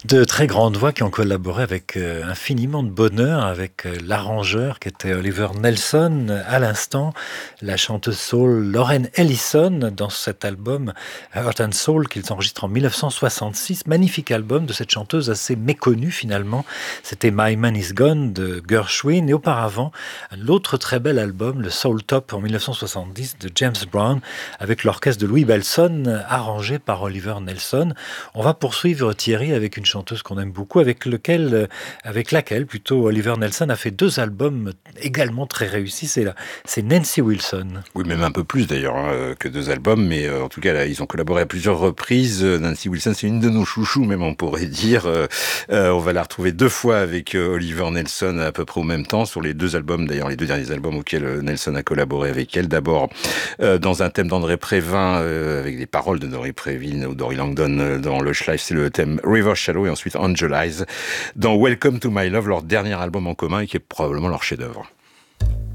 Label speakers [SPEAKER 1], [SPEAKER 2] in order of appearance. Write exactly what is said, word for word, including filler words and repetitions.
[SPEAKER 1] De très grandes voix qui ont collaboré avec euh, infiniment de bonheur, avec euh, l'arrangeur qui était Oliver Nelson. À l'instant, la chanteuse soul Lauren Ellison dans cet album Heart and Soul qu'ils enregistrent en mille neuf cent soixante-six. Magnifique album de cette chanteuse assez méconnue finalement. C'était My Man Is Gone de Gershwin. Et auparavant, l'autre très bel album, le Soul Top en mille neuf cent soixante-dix de James Brown avec l'orchestre de Louis Bellson arrangé par Oliver Nelson. On va poursuivre Thierry avec une chanteuse qu'on aime beaucoup, avec lequel, euh, avec laquelle plutôt Oliver Nelson a fait deux albums également très réussis. C'est là, c'est Nancy Wilson.
[SPEAKER 2] Oui, même un peu plus d'ailleurs hein, que deux albums, mais euh, en tout cas là, ils ont collaboré à plusieurs reprises. Euh, Nancy Wilson, c'est une de nos chouchous, même on pourrait dire. Euh, euh, on va la retrouver deux fois avec euh, Oliver Nelson à peu près au même temps sur les deux albums, d'ailleurs les deux derniers albums auxquels euh, Nelson a collaboré avec elle. D'abord euh, dans un thème d'André Prévin euh, avec des paroles de Dory Prévin ou Dory Langdon euh, dans le Schleif, c'est le thème River Shallow, et ensuite Angel Eyes dans Welcome to My Love, leur dernier album en commun et qui est probablement leur chef-d'œuvre.